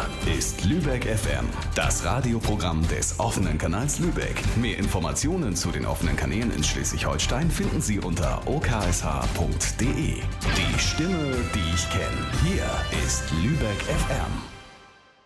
ist Lübeck FM, das Radioprogramm des offenen Kanals Lübeck. Mehr Informationen zu den offenen Kanälen in Schleswig-Holstein finden Sie unter oksh.de. Die Stimme, die ich kenne. Hier ist Lübeck FM.